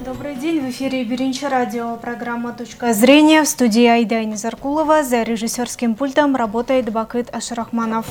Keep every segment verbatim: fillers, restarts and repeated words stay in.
Добрый день, в эфире Биринчи радио, программа «Точка зрения», в студии Айда Низаркулова, за режиссерским пультом работает Бакыт Ашрахманов.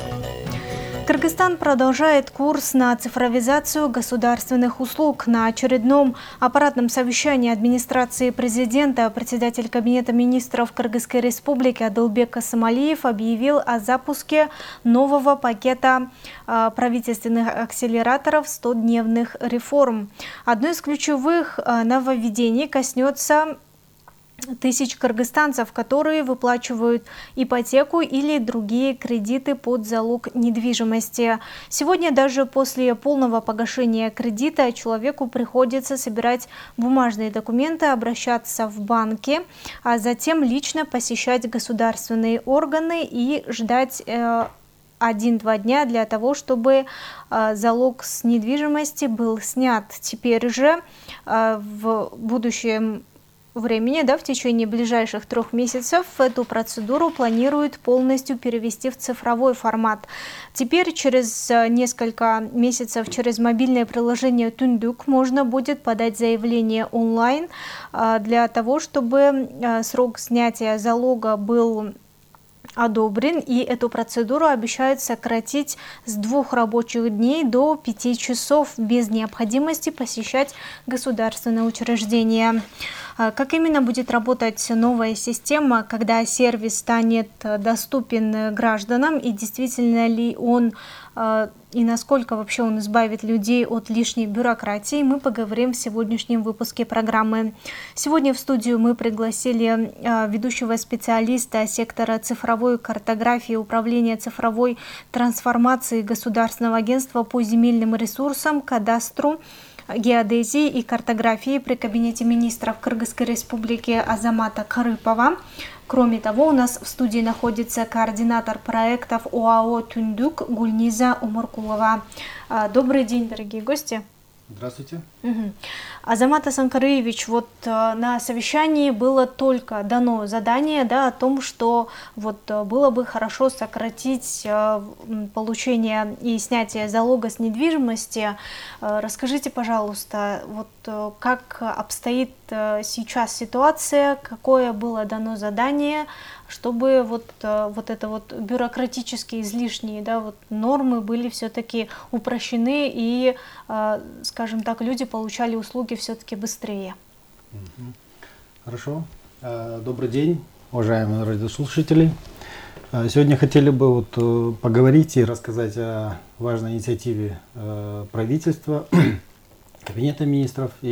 Кыргызстан продолжает курс на цифровизацию государственных услуг. На очередном аппаратном совещании администрации президента председатель Кабинета министров Кыргызской республики Адылбек Касымалиев объявил о запуске нового пакета э, правительственных акселераторов стодневных реформ. Одно из ключевых э, нововведений коснется тысяч кыргызстанцев, которые выплачивают ипотеку или другие кредиты под залог недвижимости. Сегодня даже после полного погашения кредита человеку приходится собирать бумажные документы, обращаться в банки, а затем лично посещать государственные органы и ждать э, один-два дня для того, чтобы э, залог с недвижимости был снят. Теперь же э, в будущем времени, да, в течение ближайших трех месяцев эту процедуру планируют полностью перевести в цифровой формат. Теперь через несколько месяцев через мобильное приложение Түндүк можно будет подать заявление онлайн для того, чтобы срок снятия залога был одобрен, и эту процедуру обещают сократить с двух рабочих дней до пяти часов без необходимости посещать государственные учреждения. Как именно будет работать новая система, когда сервис станет доступен гражданам, и действительно ли он и насколько вообще он избавит людей от лишней бюрократии, мы поговорим в сегодняшнем выпуске программы. Сегодня в студию мы пригласили ведущего специалиста сектора цифровой картографии управления цифровой трансформации Государственного агентства по земельным ресурсам, кадастру, геодезии и картографии при Кабинете министров Кыргызской республики Азамата Карыпова. Кроме того, у нас в студии находится координатор проектов ОАО «Түндүк» Гульниза Умаркулова. Добрый день, дорогие гости. Здравствуйте. Угу. Азамат Асанкарыевич, вот э, на совещании было только дано задание, да, о том, что вот э, было бы хорошо сократить э, получение и снятие залога с недвижимости. Э, расскажите, пожалуйста, вот э, как обстоит э, сейчас ситуация, какое было дано задание, чтобы вот, э, вот это вот бюрократические излишние, да, вот нормы были все-таки упрощены и, э, скажем так, люди получали услуги все-таки быстрее. Хорошо. Добрый день, уважаемые радиослушатели. Сегодня хотели бы вот поговорить и рассказать о важной инициативе правительства, Кабинета министров